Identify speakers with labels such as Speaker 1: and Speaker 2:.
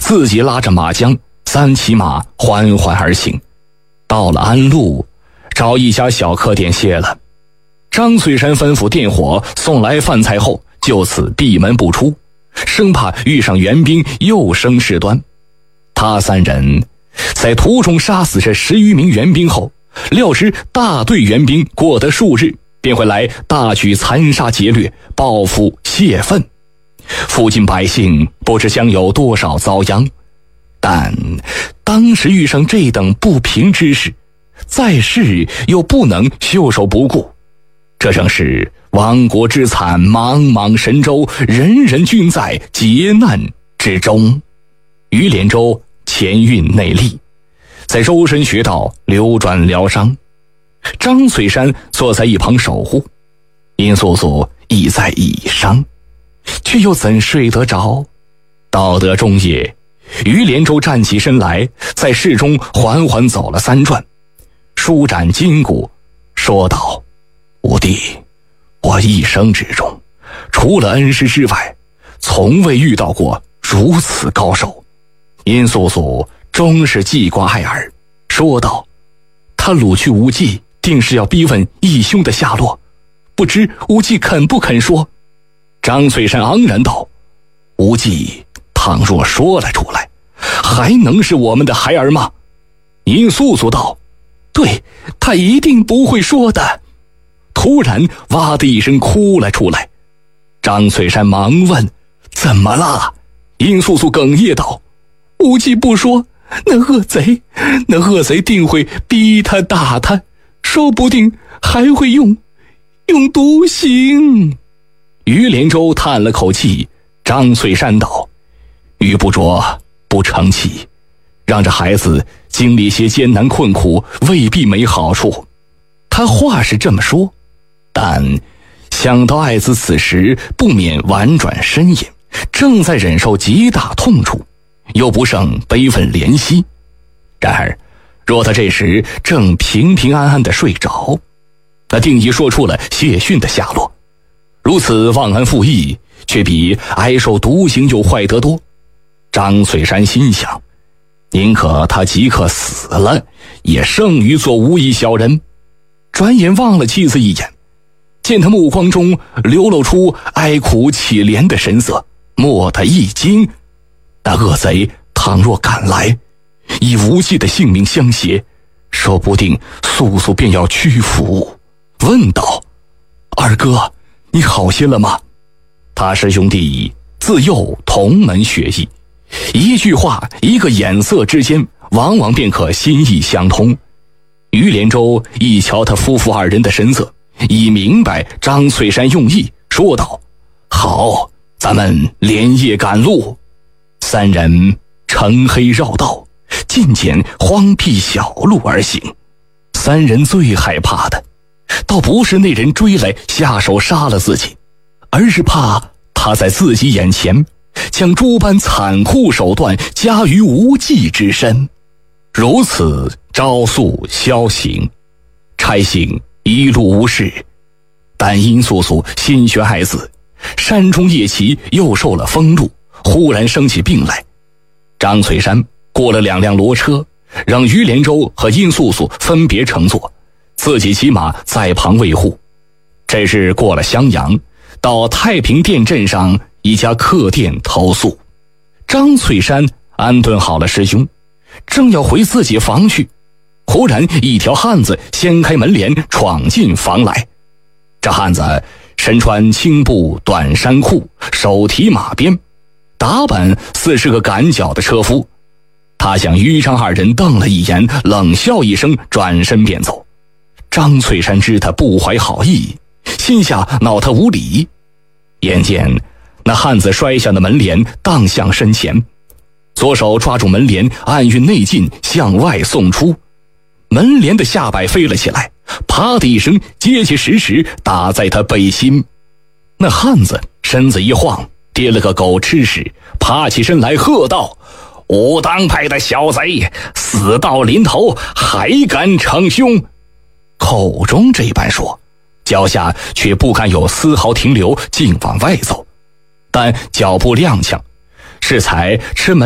Speaker 1: 自己拉着马缰3骑马缓缓而行。到了安陆，找一家小客店歇了。张翠山吩咐店伙送来饭菜后，就此闭门不出，生怕遇上援兵又生事端。他3人在途中杀死这10余名援兵后，料知大队援兵过得数日便会来大举残杀劫掠，报复泄愤。附近百姓不知将有多少遭殃，但当时遇上这等不平之事，在世又不能袖手不顾。这正是亡国之惨，茫茫神州，人人均在劫难之中。于连州前运内力，在周身穴道流转疗伤。张翠山坐在一旁守护，殷素素亦在椅上，却又怎睡得着？到得中夜，于连州站起身来，在室中缓缓走了3转，舒展筋骨，说道：吾弟，我一生之中，除了恩师之外，从未遇到过如此高手。殷素素终是记挂爱儿，说道：他掳去无忌，定是要逼问义兄的下落，不知无忌肯不肯说？张翠山昂然道：无忌倘若说了出来，还能是我们的孩儿吗？殷素素道：对，他一定不会说的。突然哇的一声哭了出来。张翠山忙问：怎么了？殷素素哽咽道：无忌不说，那恶贼定会逼他打他，说不定还会用毒刑。于连州叹了口气。张翠山道：于不着不成器，让这孩子经历些艰难困苦，未必没好处。他话是这么说，但想到爱子此时不免婉转呻吟，正在忍受极大痛楚，又不胜悲愤怜惜。然而若他这时正平平安安地睡着，那定已说出了谢逊的下落。如此忘恩负义，却比挨受毒刑又坏得多。张翠山心想，宁可他即刻死了，也胜于做无义小人。转眼望了妻子一眼，见他目光中流露出哀苦凄怜的神色，蓦地一惊。那恶贼倘若赶来，以无忌的性命相携，说不定素素便要屈服。问道：二哥，你好些了吗？他师兄弟自幼同门学艺，一句话一个眼色之间，往往便可心意相通。于连州一瞧他夫妇2人的神色，已明白张翠山用意，说道：好，咱们连夜赶路。3人乘黑绕道，尽捡荒僻小路而行。3人最害怕的，倒不是那人追来下手杀了自己，而是怕他在自己眼前将诸般残酷手段加于无忌之身。如此招宿宵行，差行一路无事。但殷素素心悬爱子，山中夜骑又受了风露，忽然生起病来。张翠山过了2辆骡车，让于连州和殷素素分别乘坐，自己骑马在旁卫护。这日过了襄阳，到太平店镇上一家客店投宿。张翠山安顿好了师兄，正要回自己房去，忽然一条汉子掀开门帘闯进房来。这汉子身穿青布短衫裤，手提马鞭，打扮似是个赶脚的车夫。他向于张2人瞪了一眼，冷笑一声，转身便走。张翠山知他不怀好意，心下恼他无礼。眼见那汉子摔下的门帘荡向身前，左手抓住门帘，按运内劲向外送出。门帘的下摆飞了起来，啪的一声结结实实打在他背心。那汉子身子一晃，跌了个狗吃屎，爬起身来喝道：武当派的小贼，死到临头还敢逞凶！口中这般说，脚下却不敢有丝毫停留，竟往外走。但脚步踉跄，适才吃门